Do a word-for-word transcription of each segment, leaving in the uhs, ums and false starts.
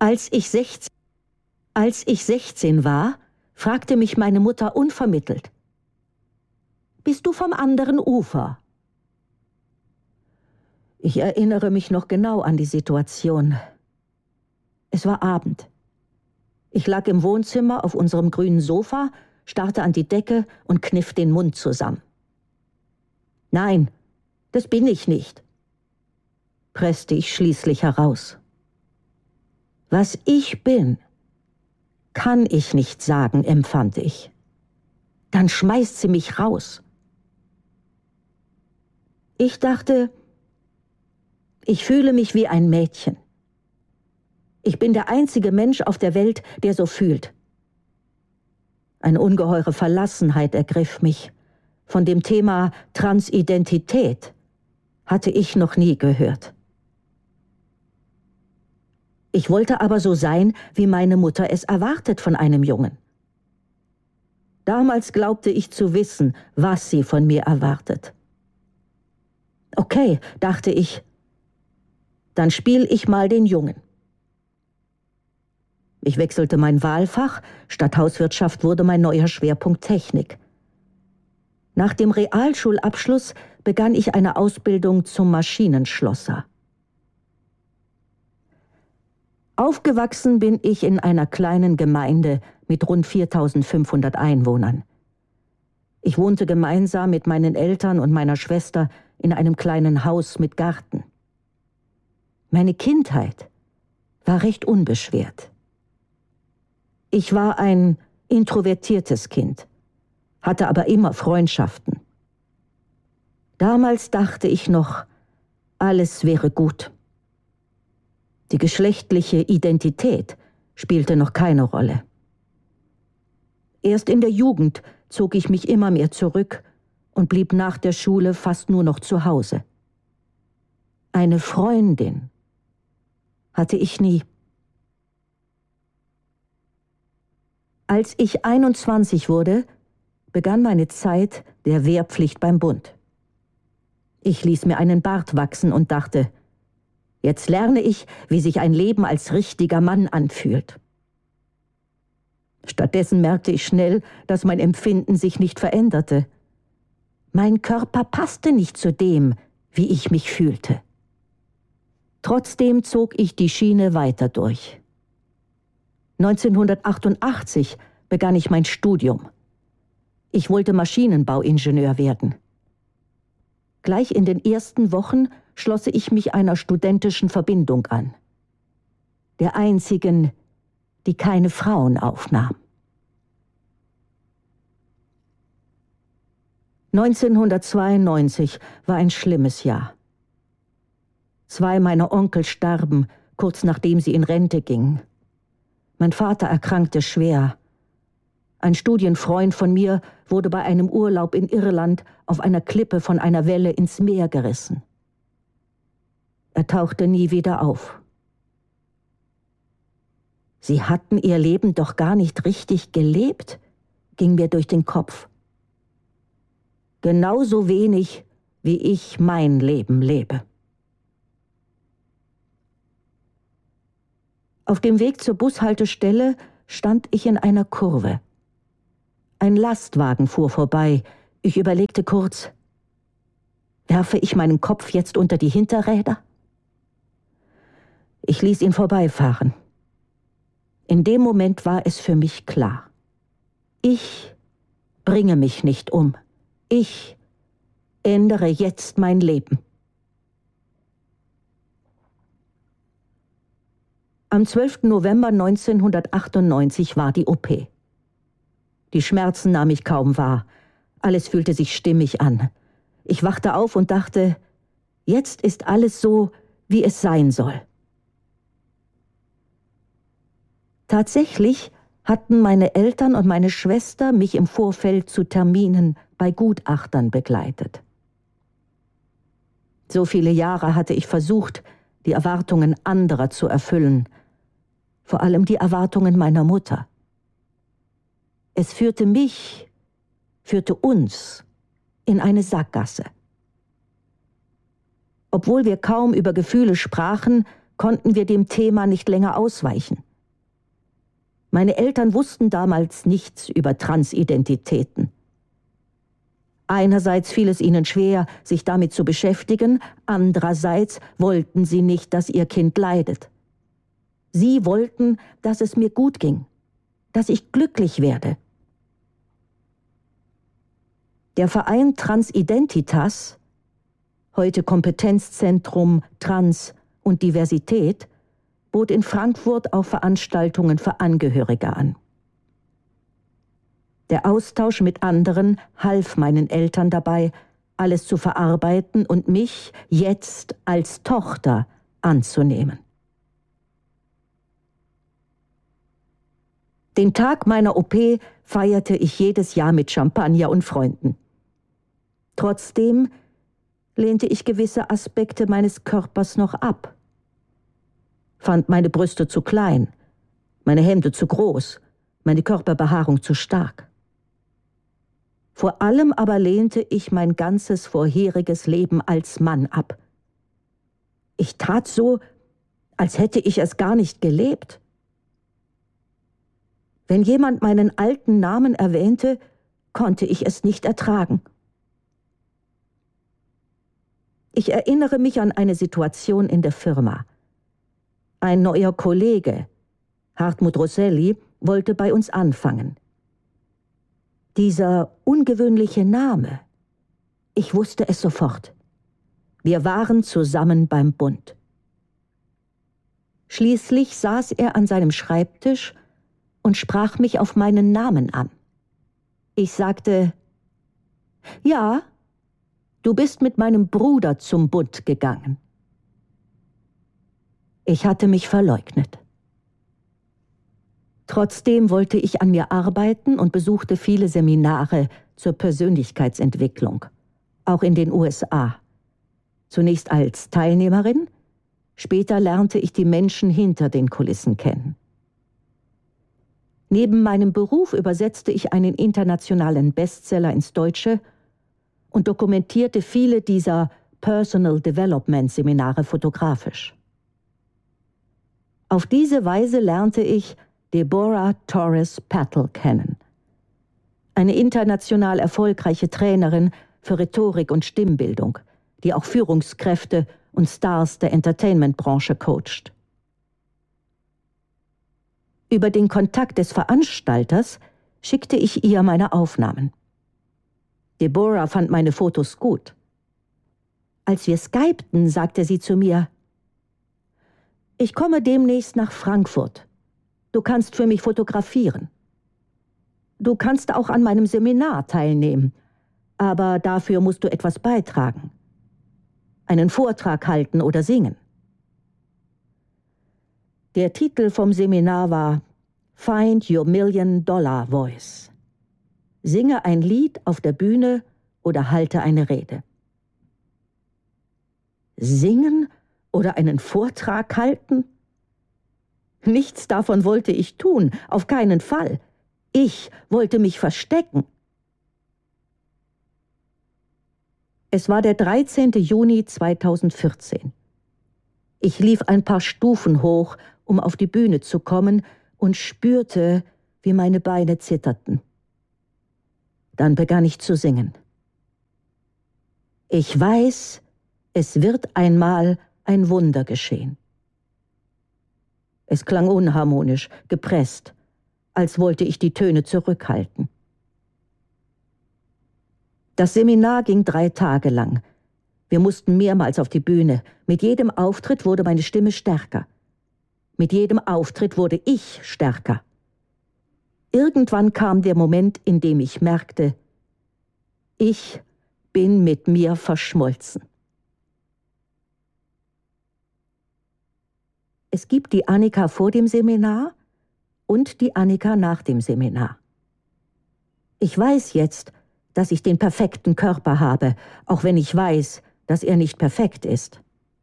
Als ich sechzehn, als ich sechzehn war, fragte mich meine Mutter unvermittelt: »Bist du vom anderen Ufer?« Ich erinnere mich noch genau an die Situation. Es war Abend. Ich lag im Wohnzimmer auf unserem grünen Sofa, starrte an die Decke und kniff den Mund zusammen. »Nein, das bin ich nicht«, presste ich schließlich heraus. »Was ich bin, kann ich nicht sagen«, empfand ich. »Dann schmeißt sie mich raus.« Ich dachte, ich fühle mich wie ein Mädchen. Ich bin der einzige Mensch auf der Welt, der so fühlt. Eine ungeheure Verlassenheit ergriff mich. Von dem Thema Transidentität hatte ich noch nie gehört. Ich wollte aber so sein, wie meine Mutter es erwartet von einem Jungen. Damals glaubte ich zu wissen, was sie von mir erwartet. Okay, dachte ich, dann spiel ich mal den Jungen. Ich wechselte mein Wahlfach, statt Hauswirtschaft wurde mein neuer Schwerpunkt Technik. Nach dem Realschulabschluss begann ich eine Ausbildung zum Maschinenschlosser. Aufgewachsen bin ich in einer kleinen Gemeinde mit rund viertausendfünfhundert Einwohnern. Ich wohnte gemeinsam mit meinen Eltern und meiner Schwester in einem kleinen Haus mit Garten. Meine Kindheit war recht unbeschwert. Ich war ein introvertiertes Kind, hatte aber immer Freundschaften. Damals dachte ich noch, alles wäre gut. Die geschlechtliche Identität spielte noch keine Rolle. Erst in der Jugend zog ich mich immer mehr zurück und blieb nach der Schule fast nur noch zu Hause. Eine Freundin hatte ich nie. Als ich einundzwanzig wurde, begann meine Zeit der Wehrpflicht beim Bund. Ich ließ mir einen Bart wachsen und dachte, jetzt lerne ich, wie sich ein Leben als richtiger Mann anfühlt. Stattdessen merkte ich schnell, dass mein Empfinden sich nicht veränderte. Mein Körper passte nicht zu dem, wie ich mich fühlte. Trotzdem zog ich die Schiene weiter durch. neunzehnhundertachtundachtzig begann ich mein Studium. Ich wollte Maschinenbauingenieur werden. Gleich in den ersten Wochen schloss ich mich einer studentischen Verbindung an. Der einzigen, die keine Frauen aufnahm. neunzehnhundertzweiundneunzig war ein schlimmes Jahr. Zwei meiner Onkel starben, kurz nachdem sie in Rente gingen. Mein Vater erkrankte schwer. Ein Studienfreund von mir wurde bei einem Urlaub in Irland auf einer Klippe von einer Welle ins Meer gerissen. Er tauchte nie wieder auf. Sie hatten ihr Leben doch gar nicht richtig gelebt, ging mir durch den Kopf. Genauso wenig, wie ich mein Leben lebe. Auf dem Weg zur Bushaltestelle stand ich in einer Kurve. Ein Lastwagen fuhr vorbei. Ich überlegte kurz, werfe ich meinen Kopf jetzt unter die Hinterräder? Ich ließ ihn vorbeifahren. In dem Moment war es für mich klar. Ich bringe mich nicht um. Ich ändere jetzt mein Leben. Am zwölften November neunzehnhundertachtundneunzig war die O P. Die Schmerzen nahm ich kaum wahr. Alles fühlte sich stimmig an. Ich wachte auf und dachte, jetzt ist alles so, wie es sein soll. Tatsächlich hatten meine Eltern und meine Schwester mich im Vorfeld zu Terminen bei Gutachtern begleitet. So viele Jahre hatte ich versucht, die Erwartungen anderer zu erfüllen, vor allem die Erwartungen meiner Mutter. Es führte mich, führte uns in eine Sackgasse. Obwohl wir kaum über Gefühle sprachen, konnten wir dem Thema nicht länger ausweichen. Meine Eltern wussten damals nichts über Transidentitäten. Einerseits fiel es ihnen schwer, sich damit zu beschäftigen, andererseits wollten sie nicht, dass ihr Kind leidet. Sie wollten, dass es mir gut ging, dass ich glücklich werde. Der Verein Transidentitas, heute Kompetenzzentrum Trans und Diversität, bot in Frankfurt auch Veranstaltungen für Angehörige an. Der Austausch mit anderen half meinen Eltern dabei, alles zu verarbeiten und mich jetzt als Tochter anzunehmen. Den Tag meiner O P feierte ich jedes Jahr mit Champagner und Freunden. Trotzdem lehnte ich gewisse Aspekte meines Körpers noch ab, fand meine Brüste zu klein, meine Hände zu groß, meine Körperbehaarung zu stark. Vor allem aber lehnte ich mein ganzes vorheriges Leben als Mann ab. Ich tat so, als hätte ich es gar nicht gelebt. Wenn jemand meinen alten Namen erwähnte, konnte ich es nicht ertragen. Ich erinnere mich an eine Situation in der Firma. Ein neuer Kollege, Hartmut Rosselli, wollte bei uns anfangen. Dieser ungewöhnliche Name, ich wusste es sofort. Wir waren zusammen beim Bund. Schließlich saß er an seinem Schreibtisch und sprach mich auf meinen Namen an. Ich sagte, ja, du bist mit meinem Bruder zum Bund gegangen. Ich hatte mich verleugnet. Trotzdem wollte ich an mir arbeiten und besuchte viele Seminare zur Persönlichkeitsentwicklung, auch in den U S A. Zunächst als Teilnehmerin, später lernte ich die Menschen hinter den Kulissen kennen. Neben meinem Beruf übersetzte ich einen internationalen Bestseller ins Deutsche und dokumentierte viele dieser Personal Development Seminare fotografisch. Auf diese Weise lernte ich Deborah Torres Patel kennen. Eine international erfolgreiche Trainerin für Rhetorik und Stimmbildung, die auch Führungskräfte und Stars der Entertainment-Branche coacht. Über den Kontakt des Veranstalters schickte ich ihr meine Aufnahmen. Deborah fand meine Fotos gut. Als wir skypten, sagte sie zu mir, ich komme demnächst nach Frankfurt. Du kannst für mich fotografieren. Du kannst auch an meinem Seminar teilnehmen, aber dafür musst du etwas beitragen. Einen Vortrag halten oder singen. Der Titel vom Seminar war Find Your Million Dollar Voice. Singe ein Lied auf der Bühne oder halte eine Rede. Singen oder einen Vortrag halten? Nichts davon wollte ich tun, auf keinen Fall. Ich wollte mich verstecken. Es war der dreizehnte Juni zweitausendvierzehn. Ich lief ein paar Stufen hoch, um auf die Bühne zu kommen, und spürte, wie meine Beine zitterten. Dann begann ich zu singen. Ich weiß, es wird einmal ein Wunder geschehen. Es klang unharmonisch, gepresst, als wollte ich die Töne zurückhalten. Das Seminar ging drei Tage lang. Wir mussten mehrmals auf die Bühne. Mit jedem Auftritt wurde meine Stimme stärker. Mit jedem Auftritt wurde ich stärker. Irgendwann kam der Moment, in dem ich merkte, ich bin mit mir verschmolzen. Es gibt die Annika vor dem Seminar und die Annika nach dem Seminar. Ich weiß jetzt, dass ich den perfekten Körper habe, auch wenn ich weiß, dass er nicht perfekt ist.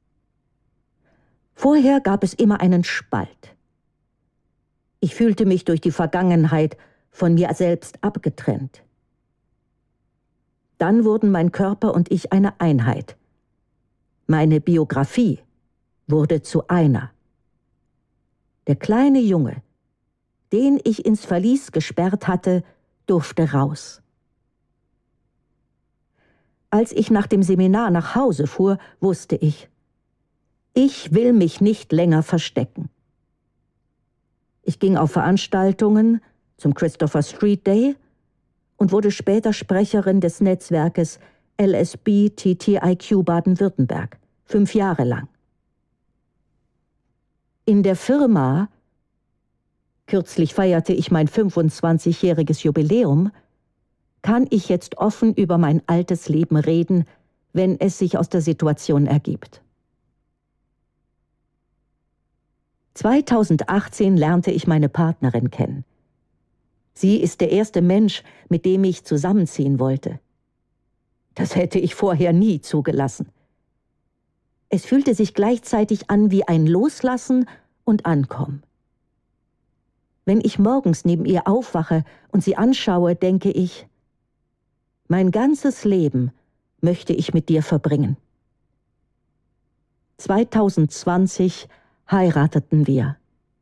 Vorher gab es immer einen Spalt. Ich fühlte mich durch die Vergangenheit von mir selbst abgetrennt. Dann wurden mein Körper und ich eine Einheit. Meine Biografie wurde zu einer. Der kleine Junge, den ich ins Verlies gesperrt hatte, durfte raus. Als ich nach dem Seminar nach Hause fuhr, wusste ich, ich will mich nicht länger verstecken. Ich ging auf Veranstaltungen zum Christopher Street Day und wurde später Sprecherin des Netzwerkes L S B T T I Q Baden-Württemberg, fünf Jahre lang. In der Firma, kürzlich feierte ich mein fünfundzwanzigjähriges Jubiläum, kann ich jetzt offen über mein altes Leben reden, wenn es sich aus der Situation ergibt. zweitausendachtzehn lernte ich meine Partnerin kennen. Sie ist der erste Mensch, mit dem ich zusammenziehen wollte. Das hätte ich vorher nie zugelassen. Es fühlte sich gleichzeitig an wie ein Loslassen und Ankommen. Wenn ich morgens neben ihr aufwache und sie anschaue, denke ich, mein ganzes Leben möchte ich mit dir verbringen. zweitausendzwanzig heirateten wir.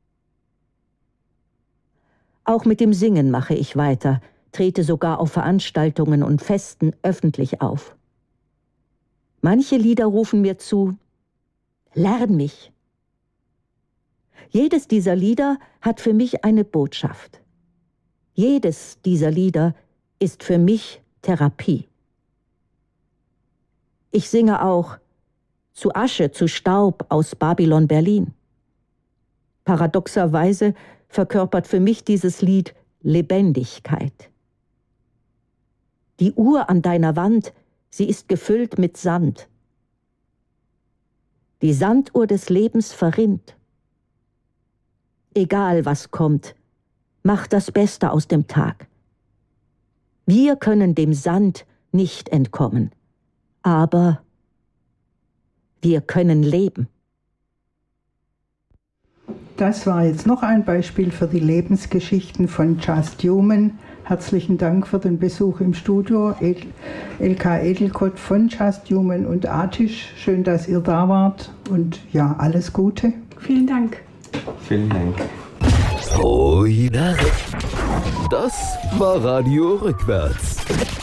Auch mit dem Singen mache ich weiter, trete sogar auf Veranstaltungen und Festen öffentlich auf. Manche Lieder rufen mir zu, lern mich. Jedes dieser Lieder hat für mich eine Botschaft. Jedes dieser Lieder ist für mich Therapie. Ich singe auch Zu Asche, zu Staub aus Babylon Berlin. Paradoxerweise verkörpert für mich dieses Lied Lebendigkeit. Die Uhr an deiner Wand, sie ist gefüllt mit Sand. Die Sanduhr des Lebens verrinnt. Egal was kommt, mach das Beste aus dem Tag. Wir können dem Sand nicht entkommen, aber wir können leben. Das war jetzt noch ein Beispiel für die Lebensgeschichten von Just Human. Herzlichen Dank für den Besuch im Studio. Elka Edelkott von Just Human und Atish. Schön, dass ihr da wart und ja, alles Gute. Vielen Dank. Vielen Dank. Oh ja, das war Radio Rückwärts.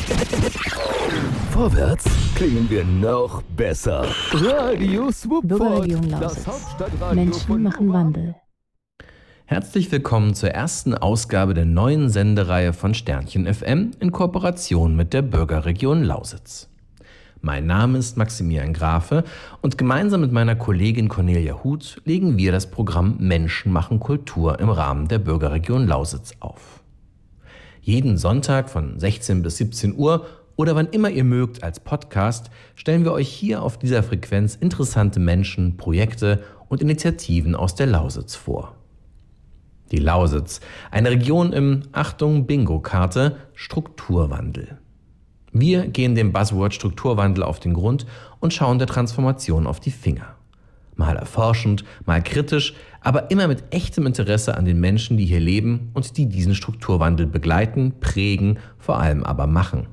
Vorwärts klingen wir noch besser. Radio Swupford, Bürgerregion Lausitz. Menschen machen Wandel. Herzlich willkommen zur ersten Ausgabe der neuen Sendereihe von Sternchen F M in Kooperation mit der Bürgerregion Lausitz. Mein Name ist Maximilian Grafe und gemeinsam mit meiner Kollegin Cornelia Huth legen wir das Programm Menschen machen Kultur im Rahmen der Bürgerregion Lausitz auf. Jeden Sonntag von sechzehn bis siebzehn Uhr oder wann immer ihr mögt als Podcast stellen wir euch hier auf dieser Frequenz interessante Menschen, Projekte und Initiativen aus der Lausitz vor. Die Lausitz, eine Region im, Achtung, Bingo-Karte, Strukturwandel. Wir gehen dem Buzzword Strukturwandel auf den Grund und schauen der Transformation auf die Finger. Mal erforschend, mal kritisch, aber immer mit echtem Interesse an den Menschen, die hier leben und die diesen Strukturwandel begleiten, prägen, vor allem aber machen.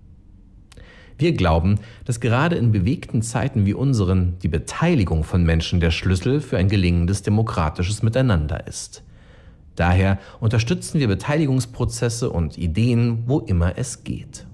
Wir glauben, dass gerade in bewegten Zeiten wie unseren die Beteiligung von Menschen der Schlüssel für ein gelingendes demokratisches Miteinander ist. Daher unterstützen wir Beteiligungsprozesse und Ideen, wo immer es geht.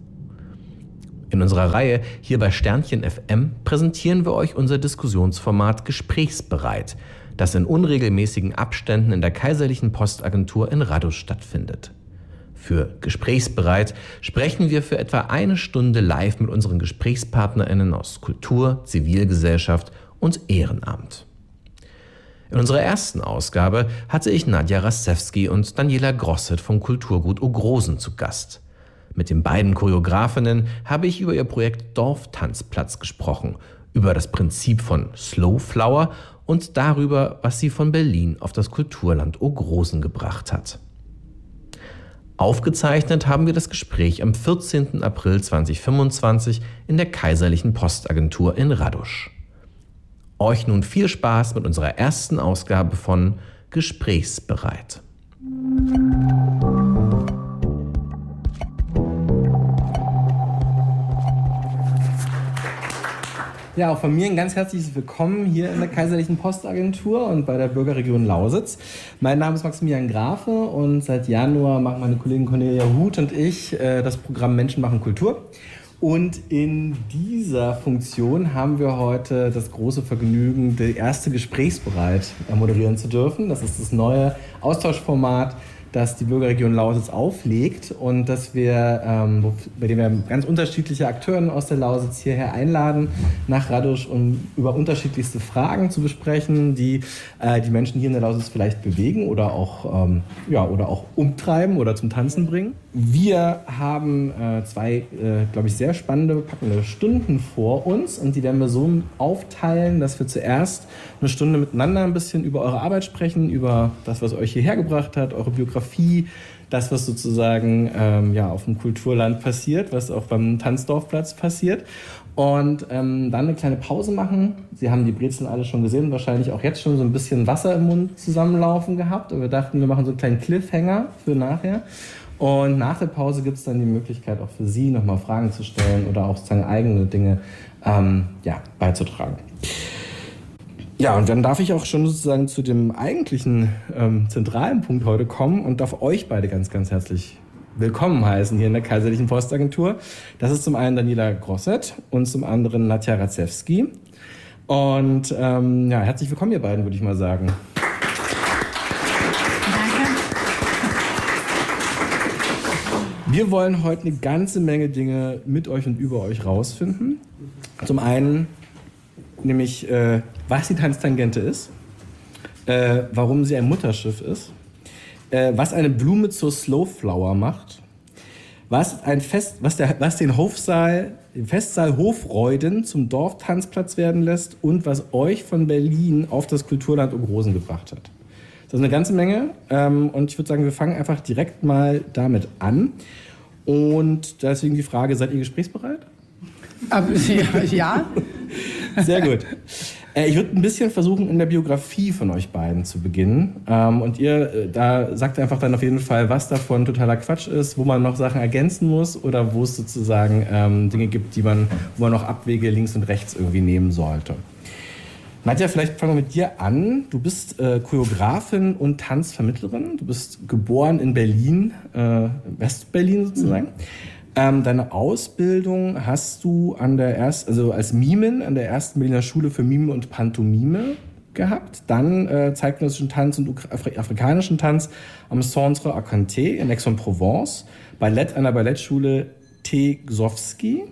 In unserer Reihe hier bei Sternchen F M präsentieren wir euch unser Diskussionsformat Gesprächsbereit, das in unregelmäßigen Abständen in der Kaiserlichen Postagentur in Radusch stattfindet. Für Gesprächsbereit sprechen wir für etwa eine Stunde live mit unseren GesprächspartnerInnen aus Kultur, Zivilgesellschaft und Ehrenamt. In unserer ersten Ausgabe hatte ich Nadja Rastewski und Daniela Grosset vom Kulturgut Ogrosen zu Gast. Mit den beiden Choreografinnen habe ich über ihr Projekt Dorftanzplatz gesprochen, über das Prinzip von Slow Flower und darüber, was sie von Berlin auf das Kulturland Ogrosen gebracht hat. Aufgezeichnet haben wir das Gespräch am vierzehnten April zweitausendfünfundzwanzig in der Kaiserlichen Postagentur in Radusch. Euch nun viel Spaß mit unserer ersten Ausgabe von Gesprächsbereit. Ja, auch von mir ein ganz herzliches Willkommen hier in der Kaiserlichen Postagentur und bei der Bürgerregion Lausitz. Mein Name ist Maximilian Grafe und seit Januar machen meine Kollegin Cornelia Huth und ich äh, das Programm Menschen machen Kultur. Und in dieser Funktion haben wir heute das große Vergnügen, die erste Gesprächsbereit moderieren zu dürfen. Das ist das neue Austauschformat, das die Bürgerregion Lausitz auflegt und dass wir, ähm, bei dem wir ganz unterschiedliche Akteure aus der Lausitz hierher einladen, nach Radusch, um über unterschiedlichste Fragen zu besprechen, die äh, die Menschen hier in der Lausitz vielleicht bewegen oder auch, ähm, ja, oder auch umtreiben oder zum Tanzen bringen. Wir haben äh, zwei, äh, glaube ich, sehr spannende, packende Stunden vor uns und die werden wir so aufteilen, dass wir zuerst eine Stunde miteinander ein bisschen über eure Arbeit sprechen, über das, was euch hierher gebracht hat, eure Biografie, das, was sozusagen ähm, ja, auf dem Kulturland passiert, was auch beim Tanzdorfplatz passiert. Und ähm, dann eine kleine Pause machen. Sie haben die Brezeln alle schon gesehen, wahrscheinlich auch jetzt schon so ein bisschen Wasser im Mund zusammenlaufen gehabt. Und wir dachten, wir machen so einen kleinen Cliffhanger für nachher. Und nach der Pause gibt es dann die Möglichkeit, auch für Sie nochmal Fragen zu stellen oder auch sozusagen eigene Dinge ähm, ja, beizutragen. Ja, und dann darf ich auch schon sozusagen zu dem eigentlichen ähm, zentralen Punkt heute kommen und darf euch beide ganz, ganz herzlich willkommen heißen hier in der Kaiserlichen Postagentur. Das ist zum einen Daniela Grosset und zum anderen Nadja Radzewski. Und ähm, ja, herzlich willkommen ihr beiden, würde ich mal sagen. Wir wollen heute eine ganze Menge Dinge mit euch und über euch rausfinden. Zum einen nämlich, äh, was die Tanztangente ist, äh, warum sie ein Mutterschiff ist, äh, was eine Blume zur Slowflower macht, was, ein Fest, was, der, was den Hofsaal, den Festsaal Hofreuden zum Dorftanzplatz werden lässt und was euch von Berlin auf das Kulturland Ogrosen gebracht hat. Das ist eine ganze Menge ähm, und ich würde sagen, wir fangen einfach direkt mal damit an. Und deswegen die Frage, seid ihr gesprächsbereit? Ja. Sehr gut. Äh, ich würde ein bisschen versuchen, in der Biografie von euch beiden zu beginnen. Ähm, und ihr, äh, da sagt einfach dann auf jeden Fall, was davon totaler Quatsch ist, wo man noch Sachen ergänzen muss oder wo es sozusagen ähm, Dinge gibt, die man, wo man noch Abwege links und rechts irgendwie nehmen sollte. Nadja, vielleicht fangen wir mit dir an. Du bist äh, Choreografin und Tanzvermittlerin. Du bist geboren in Berlin, äh, West-Berlin sozusagen. Mhm. Ähm, deine Ausbildung hast du an der erst, also als Mimin an der ersten Berliner Schule für Mime und Pantomime gehabt. Dann äh, zeitgenössischen Tanz und Afri- afrikanischen Tanz am Centre Arcanté in Aix-en-Provence. Ballett an der Ballettschule T. Gsowski.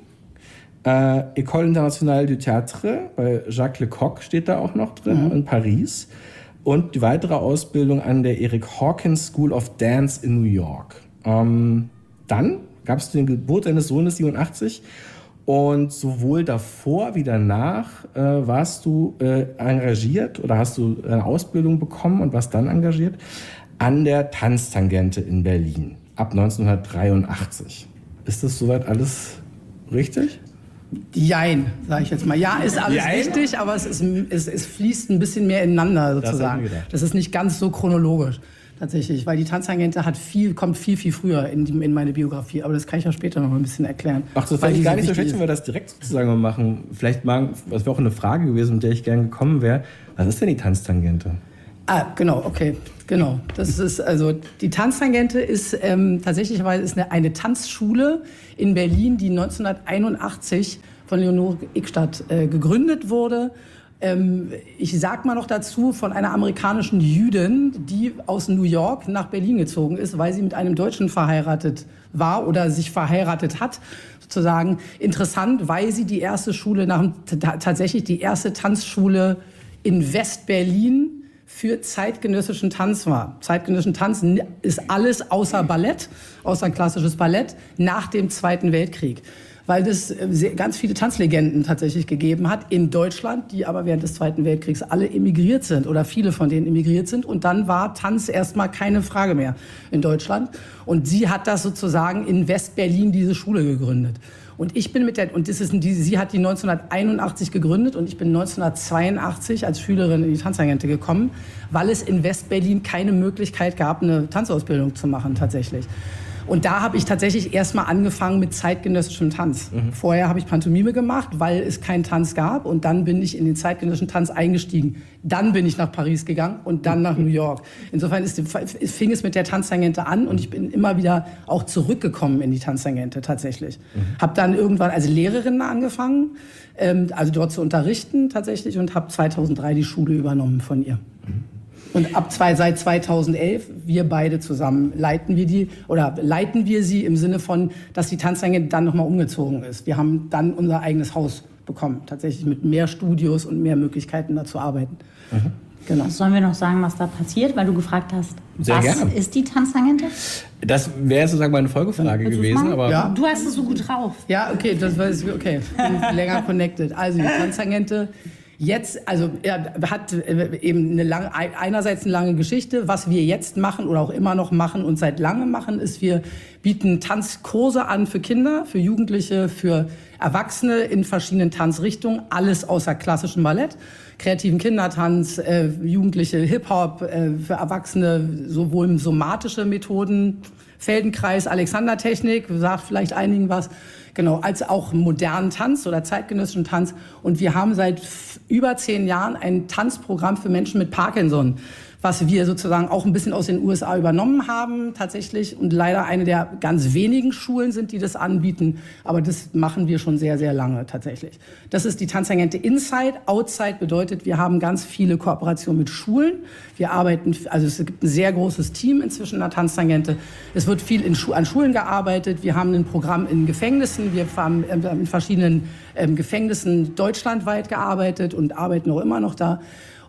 Äh, École Internationale du Théâtre, bei Jacques Lecoq steht da auch noch drin, mhm. in Paris. Und die weitere Ausbildung an der Eric Hawkins School of Dance in New York. Ähm, dann gab es die Geburt deines Sohnes siebenundachtzig und sowohl davor wie danach äh, warst du äh, engagiert oder hast du eine Ausbildung bekommen und warst dann engagiert an der Tanztangente in Berlin ab neunzehnhundertdreiundachtzig. Ist das soweit alles richtig? Jein, sage ich jetzt mal. Ja, ist alles Jein? richtig, aber es, ist, es, es fließt ein bisschen mehr ineinander sozusagen. Das, das ist nicht ganz so chronologisch tatsächlich, weil die Tanztangente hat viel, kommt viel, viel früher in, die, in meine Biografie. Aber das kann ich ja später noch ein bisschen erklären. Ach, das fand ich gar nicht so schlecht, wenn wir das direkt sozusagen mal machen. Vielleicht mal, das wäre auch eine Frage gewesen, mit der ich gerne gekommen wäre. Was ist denn die Tanztangente? Ah, genau, okay, genau. Das ist also die Tanztangente ist ähm, tatsächlich ist eine, eine Tanzschule in Berlin, die neunzehnhunderteinundachtzig von Leonore Ickstadt äh, gegründet wurde. Ähm, ich sag mal noch dazu von einer amerikanischen Jüdin, die aus New York nach Berlin gezogen ist, weil sie mit einem Deutschen verheiratet war oder sich verheiratet hat, sozusagen. Interessant, weil sie die erste Schule nach t- tatsächlich die erste Tanzschule in West-Berlin für zeitgenössischen Tanz war. Zeitgenössischen Tanz ist alles außer Ballett, außer klassisches Ballett, nach dem Zweiten Weltkrieg. Weil es ganz viele Tanzlegenden tatsächlich gegeben hat in Deutschland, die aber während des Zweiten Weltkriegs alle emigriert sind oder viele von denen emigriert sind. Und dann war Tanz erstmal keine Frage mehr in Deutschland. Und sie hat das sozusagen in West-Berlin diese Schule gegründet. Und ich bin mit der, und das ist die, sie hat die neunzehnhunderteinundachtzig gegründet und ich bin neunzehnhundertzweiundachtzig als Schülerin in die Tanztangente gekommen, weil es in West-Berlin keine Möglichkeit gab, eine Tanzausbildung zu machen tatsächlich. Und da habe ich tatsächlich erstmal angefangen mit zeitgenössischem Tanz. Mhm. Vorher habe ich Pantomime gemacht, weil es keinen Tanz gab. Und dann bin ich in den zeitgenössischen Tanz eingestiegen. Dann bin ich nach Paris gegangen und dann nach New York. Insofern ist, fing es mit der Tanztangente an und ich bin immer wieder auch zurückgekommen in die Tanztangente tatsächlich. Mhm. Habe dann irgendwann als Lehrerin angefangen, ähm, also dort zu unterrichten tatsächlich und habe zweitausenddrei die Schule übernommen von ihr. Mhm. Und ab zwei, seit zweitausendelf, wir beide zusammen, leiten wir die, oder leiten wir sie im Sinne von, dass die Tanztangente dann nochmal umgezogen ist. Wir haben dann unser eigenes Haus bekommen, tatsächlich mit mehr Studios und mehr Möglichkeiten da zu arbeiten. Mhm. Genau. Sollen wir noch sagen, was da passiert, weil du gefragt hast, Sehr was gerne. ist die Tanztangente? Das wäre sozusagen meine Folgefrage Willst gewesen. Aber ja. Du hast es so gut drauf. Ja, okay, das weiß ich, okay. Bin länger connected. Also die Tanztangente jetzt, also er hat eben eine lange, einerseits eine lange Geschichte. Was wir jetzt machen oder auch immer noch machen und seit langem machen, ist, wir bieten Tanzkurse an für Kinder, für Jugendliche, für Erwachsene in verschiedenen Tanzrichtungen. Alles außer klassischem Ballett. Kreativen Kindertanz, äh, Jugendliche Hip-Hop, äh, für Erwachsene sowohl somatische Methoden, Feldenkreis, Alexandertechnik, sagt vielleicht einigen was, genau, als auch modernen Tanz oder zeitgenössischen Tanz. Und wir haben seit über zehn Jahren ein Tanzprogramm für Menschen mit Parkinson, was wir sozusagen auch ein bisschen aus den U S A übernommen haben tatsächlich und leider eine der ganz wenigen Schulen sind, die das anbieten. Aber das machen wir schon sehr, sehr lange tatsächlich. Das ist die Tanztangente Inside. Outside bedeutet, wir haben ganz viele Kooperationen mit Schulen. Wir arbeiten, also es gibt ein sehr großes Team inzwischen in der Tanztangente. Es wird viel in Schu- an Schulen gearbeitet. Wir haben ein Programm in Gefängnissen. Wir haben in verschiedenen ähm, Gefängnissen deutschlandweit gearbeitet und arbeiten auch immer noch da.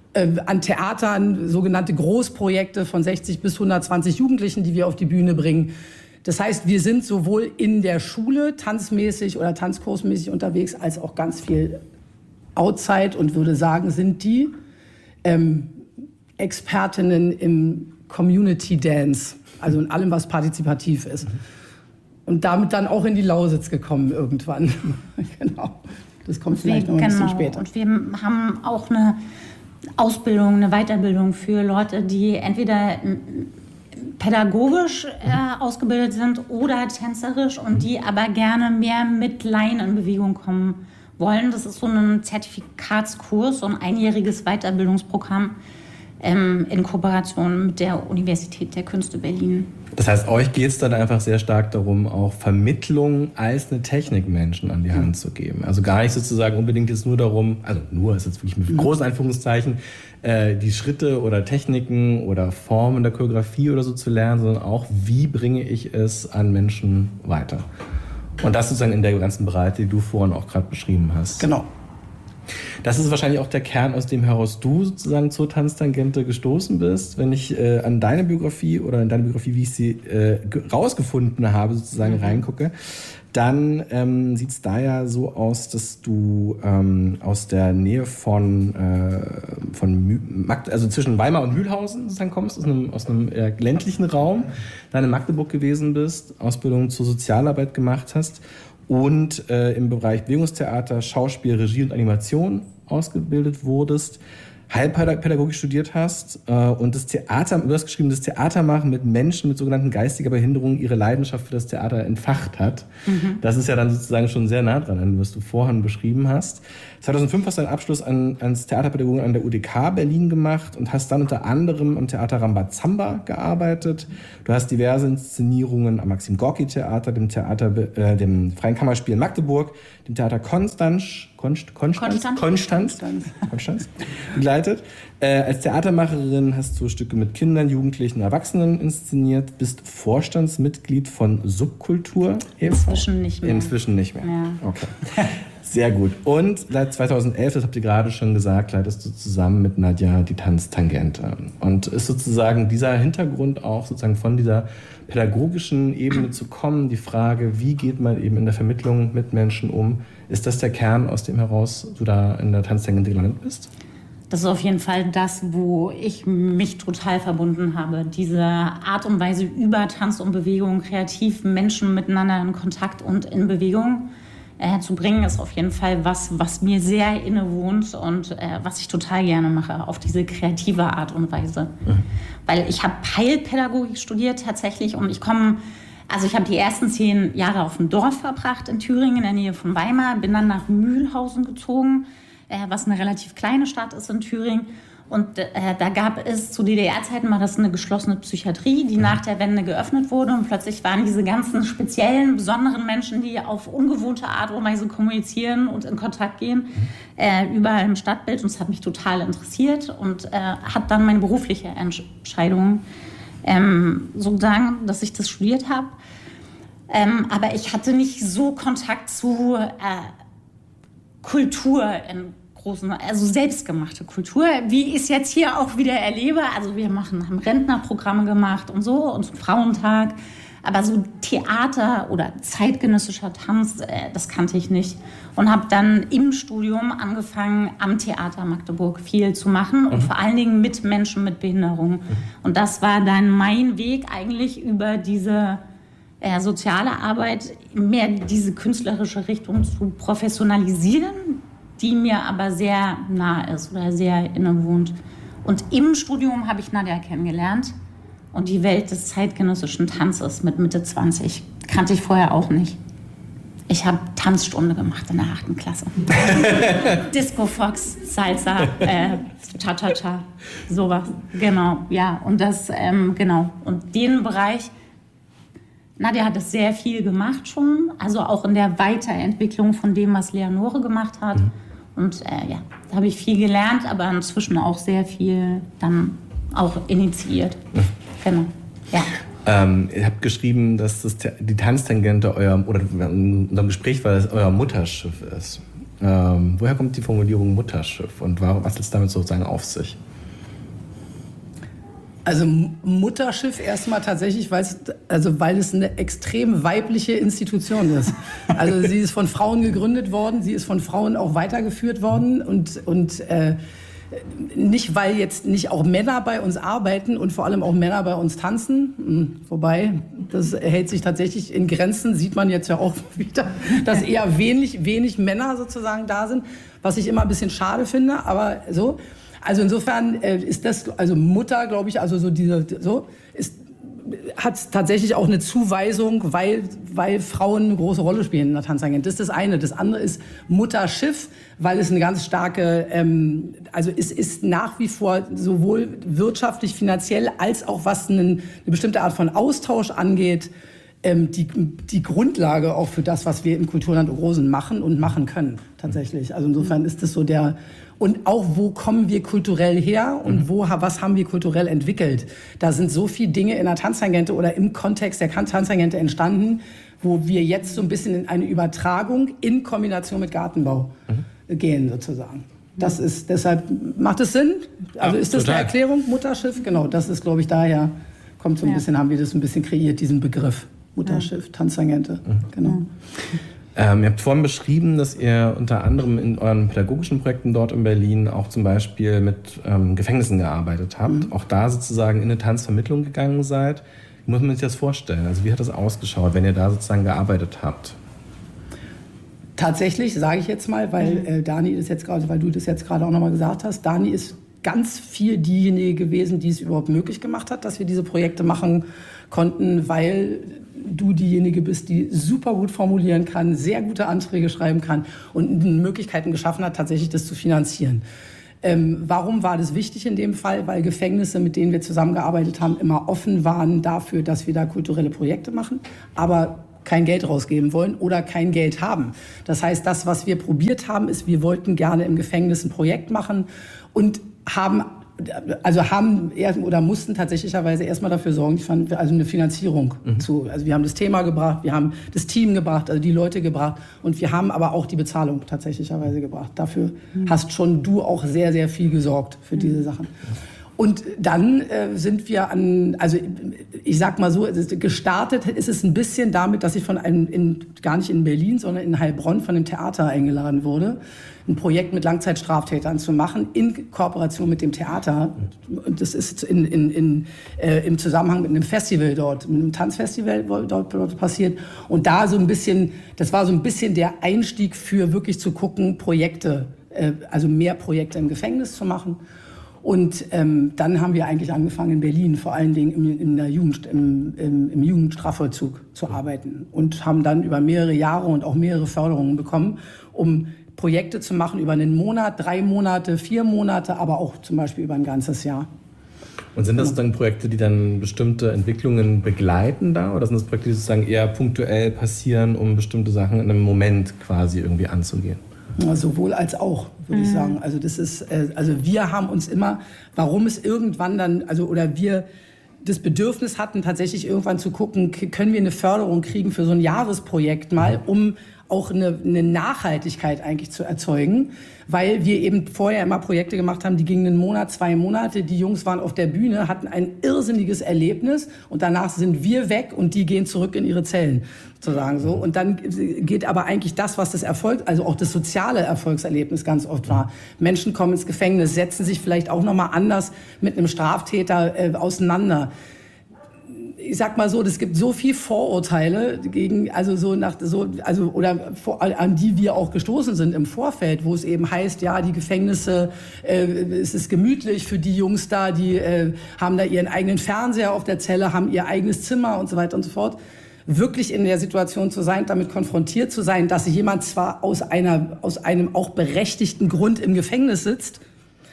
An Theatern, sogenannte Großprojekte von sechzig bis hundertzwanzig Jugendlichen, die wir auf die Bühne bringen. Das heißt, wir sind sowohl in der Schule tanzmäßig oder tanzkursmäßig unterwegs, als auch ganz viel outside und würde sagen, sind die ähm, Expertinnen im Community Dance, also in allem, was partizipativ ist. Und damit dann auch in die Lausitz gekommen irgendwann. Genau. Das kommt vielleicht noch ein genau. bisschen später. Und wir haben auch eine Ausbildung, eine Weiterbildung für Leute, die entweder pädagogisch äh, ausgebildet sind oder tänzerisch und die aber gerne mehr mit Laien in Bewegung kommen wollen. Das ist so ein Zertifikatskurs, so ein einjähriges Weiterbildungsprogramm ähm, in Kooperation mit der Universität der Künste Berlin. Das heißt, euch geht es dann einfach sehr stark darum, auch Vermittlung als eine Technik Menschen an die Hand zu geben. Also gar nicht sozusagen unbedingt jetzt nur darum, also nur ist jetzt wirklich mit großen Anführungszeichen, äh, die Schritte oder Techniken oder Formen der Choreografie oder so zu lernen, sondern auch, wie bringe ich es an Menschen weiter. Und das sozusagen in der ganzen Breite, die du vorhin auch gerade beschrieben hast. Genau. Das ist wahrscheinlich auch der Kern, aus dem heraus du sozusagen zur Tanztangente gestoßen bist. Wenn ich äh, an deine Biografie oder in deine Biografie, wie ich sie äh, rausgefunden habe, sozusagen mhm. reingucke, dann ähm, sieht es da ja so aus, dass du ähm, aus der Nähe von, äh, von Mü- Magd- also zwischen Weimar und Mühlhausen sozusagen kommst, aus einem, aus einem eher ländlichen Raum, dann in Magdeburg gewesen bist, Ausbildung zur Sozialarbeit gemacht hast und äh, im Bereich Bewegungstheater, Schauspiel, Regie und Animation ausgebildet wurdest, Heilpädagogik studiert hast äh, und das Theater, du hast geschrieben, das Theatermachen mit Menschen mit sogenannten geistiger Behinderung ihre Leidenschaft für das Theater entfacht hat. Mhm. Das ist ja dann sozusagen schon sehr nah dran an, was du vorhin beschrieben hast. zweitausendfünf hast du einen Abschluss an, als Theaterpädagogin an der U D K Berlin gemacht und hast dann unter anderem am Theater Rambazamba gearbeitet. Du hast diverse Inszenierungen am Maxim-Gorki-Theater, dem Theater, äh, dem Freien Kammerspiel in Magdeburg, dem Theater Konstanz, Konst, Konstanz, Konstanz, Konstanz, Konstanz begleitet. Äh, als Theatermacherin hast du Stücke mit Kindern, Jugendlichen, Erwachsenen inszeniert, bist Vorstandsmitglied von Subkultur e V Inzwischen nicht mehr. Inzwischen nicht mehr. Ja. Okay. Sehr gut. Und seit zweitausendelf, das habt ihr gerade schon gesagt, leitest du zusammen mit Nadja die Tanztangente. Und ist sozusagen dieser Hintergrund auch sozusagen von dieser pädagogischen Ebene zu kommen, die Frage, wie geht man eben in der Vermittlung mit Menschen um? Ist das der Kern, aus dem heraus du da in der Tanztangente gelandet bist? Das ist auf jeden Fall das, wo ich mich total verbunden habe. Diese Art und Weise über Tanz und Bewegung, kreativ Menschen miteinander in Kontakt und in Bewegung äh, zu bringen, ist auf jeden Fall was, was mir sehr innewohnt und äh, was ich total gerne mache, auf diese kreative Art und Weise. Mhm. Weil ich habe Heilpädagogik studiert tatsächlich und ich komme Also ich habe die ersten zehn Jahre auf dem Dorf verbracht in Thüringen, in der Nähe von Weimar, bin dann nach Mühlhausen gezogen, äh, was eine relativ kleine Stadt ist in Thüringen. Und äh, da gab es zu D D R-Zeiten mal das eine geschlossene Psychiatrie, die nach der Wende geöffnet wurde. Und plötzlich waren diese ganzen speziellen, besonderen Menschen, die auf ungewohnte Art und Weise kommunizieren und in Kontakt gehen, äh, überall im Stadtbild. Und es hat mich total interessiert und äh, hat dann meine berufliche Entscheidung ähm, sozusagen, dass ich das studiert habe. Ähm, aber ich hatte nicht so Kontakt zu äh, Kultur in großen, also selbstgemachte Kultur, wie ich es jetzt hier auch wieder erlebe. Also wir machen, haben Rentnerprogramme gemacht und so und so Frauentag. Aber so Theater oder zeitgenössischer Tanz, äh, das kannte ich nicht. Und habe dann im Studium angefangen, am Theater Magdeburg viel zu machen und mhm. vor allen Dingen mit Menschen mit Behinderung. Mhm. Und das war dann mein Weg eigentlich über diese äh, soziale Arbeit, mehr diese künstlerische Richtung zu professionalisieren, die mir aber sehr nah ist oder sehr innewohnt. Und im Studium habe ich Nadja kennengelernt und die Welt des zeitgenössischen Tanzes mit Mitte zwanzig kannte ich vorher auch nicht. Ich habe Tanzstunde gemacht in der achten Klasse. Disco Fox, Salsa, äh, Cha-Cha-Cha, sowas. Genau, ja. Und das, ähm, genau. Und den Bereich, Nadja hat es sehr viel gemacht schon, also auch in der Weiterentwicklung von dem, was Leonore gemacht hat. Mhm. Und äh, ja, da habe ich viel gelernt, aber inzwischen auch sehr viel dann auch initiiert. Mhm. Genau, ja. Ähm, ihr habt geschrieben, dass das, die Tanztangente euer, oder in unserem Gespräch war, das euer Mutterschiff ist. Ähm, woher kommt die Formulierung Mutterschiff und was hat es damit sozusagen auf sich? Also Mutterschiff erstmal tatsächlich, weil es, also weil es eine extrem weibliche Institution ist. Also sie ist von Frauen gegründet worden, sie ist von Frauen auch weitergeführt worden und, und äh, nicht, weil jetzt nicht auch Männer bei uns arbeiten und vor allem auch Männer bei uns tanzen. Wobei, das hält sich tatsächlich in Grenzen, sieht man jetzt ja auch wieder, dass eher wenig, wenig Männer sozusagen da sind, was ich immer ein bisschen schade finde, aber so. Also insofern äh, ist das, also Mutter, glaube ich, also so diese, so, ist, hat tatsächlich auch eine Zuweisung, weil, weil Frauen eine große Rolle spielen in der Tanztangente. Das ist das eine. Das andere ist Mutterschiff, weil es eine ganz starke, ähm, also es ist nach wie vor sowohl wirtschaftlich, finanziell, als auch was einen, eine bestimmte Art von Austausch angeht, ähm, die, die Grundlage auch für das, was wir im Kulturland Ogrosen machen und machen können, tatsächlich. Also insofern ist das so der, und auch, wo kommen wir kulturell her und wo, was haben wir kulturell entwickelt? Da sind so viele Dinge in der Tanztangente oder im Kontext der Tanztangente entstanden, wo wir jetzt so ein bisschen in eine Übertragung in Kombination mit Gartenbau mhm. gehen, sozusagen. Das ist, deshalb macht es Sinn? Also ja, ist das total. Eine Erklärung, Mutterschiff? Genau, das ist, glaube ich, daher kommt so ein ja. bisschen, haben wir das ein bisschen kreiert, diesen Begriff. Mutterschiff, ja. Tanztangente, mhm. genau. Mhm. Ähm, ihr habt vorhin beschrieben, dass ihr unter anderem in euren pädagogischen Projekten dort in Berlin auch zum Beispiel mit ähm, Gefängnissen gearbeitet habt. Mhm. Auch da sozusagen in eine Tanzvermittlung gegangen seid. Wie muss man sich das vorstellen? Also wie hat das ausgeschaut, wenn ihr da sozusagen gearbeitet habt? Tatsächlich, sage ich jetzt mal, weil äh, Dani das jetzt gerade, weil du das jetzt gerade auch nochmal gesagt hast, Dani ist ganz viel diejenige gewesen, die es überhaupt möglich gemacht hat, dass wir diese Projekte machen konnten, weil du diejenige bist, die super gut formulieren kann, sehr gute Anträge schreiben kann und Möglichkeiten geschaffen hat, tatsächlich das zu finanzieren. Ähm, warum war das wichtig in dem Fall? Weil Gefängnisse, mit denen wir zusammengearbeitet haben, immer offen waren dafür, dass wir da kulturelle Projekte machen, aber kein Geld rausgeben wollen oder kein Geld haben. Das heißt, das, was wir probiert haben, ist, wir wollten gerne im Gefängnis ein Projekt machen und haben Also haben oder mussten tatsächlicherweise erstmal dafür sorgen, also eine Finanzierung mhm. zu. Also wir haben das Thema gebracht, wir haben das Team gebracht, also die Leute gebracht und wir haben aber auch die Bezahlung tatsächlicherweise gebracht. Dafür mhm. hast schon du auch sehr, sehr viel gesorgt für mhm. diese Sachen. Und dann äh, sind wir an, also ich sag mal so, gestartet ist es ein bisschen damit, dass ich von einem, in, gar nicht in Berlin, sondern in Heilbronn von dem Theater eingeladen wurde, ein Projekt mit Langzeitstraftätern zu machen, in Kooperation mit dem Theater. Und das ist in, in, in, äh, im Zusammenhang mit einem Festival dort, mit einem Tanzfestival dort, dort passiert. Und da so ein bisschen, das war so ein bisschen der Einstieg für wirklich zu gucken, Projekte, äh, also mehr Projekte im Gefängnis zu machen. Und ähm, dann haben wir eigentlich angefangen in Berlin, vor allen Dingen im, in der Jugend, im, im, im Jugendstrafvollzug zu arbeiten und haben dann über mehrere Jahre und auch mehrere Förderungen bekommen, um Projekte zu machen über einen Monat, drei Monate, vier Monate, aber auch zum Beispiel über ein ganzes Jahr. Und sind das dann Projekte, die dann bestimmte Entwicklungen begleiten da? Oder sind das Projekte, die sozusagen eher punktuell passieren, um bestimmte Sachen in einem Moment quasi irgendwie anzugehen? Ja, sowohl als auch, würde mhm. ich sagen. Also das ist, also wir haben uns immer, warum es irgendwann dann, also oder wir das Bedürfnis hatten, tatsächlich irgendwann zu gucken, können wir eine Förderung kriegen für so ein Jahresprojekt mal, um auch eine, eine Nachhaltigkeit eigentlich zu erzeugen, weil wir eben vorher immer Projekte gemacht haben, die gingen einen Monat, zwei Monate, die Jungs waren auf der Bühne, hatten ein irrsinniges Erlebnis und danach sind wir weg und die gehen zurück in ihre Zellen, sozusagen so. Und dann geht aber eigentlich das, was das Erfolg, also auch das soziale Erfolgserlebnis ganz oft war. Menschen kommen ins Gefängnis, setzen sich vielleicht auch nochmal anders mit einem Straftäter äh, auseinander. Ich sag mal so, es gibt so viel Vorurteile gegen, also so nach so, also oder vor, an die wir auch gestoßen sind im Vorfeld, wo es eben heißt, ja, die Gefängnisse, äh, es ist gemütlich für die Jungs da, die äh, haben da ihren eigenen Fernseher auf der Zelle, haben ihr eigenes Zimmer und so weiter und so fort. Wirklich in der Situation zu sein, damit konfrontiert zu sein, dass jemand zwar aus einer, aus einem auch berechtigten Grund im Gefängnis sitzt,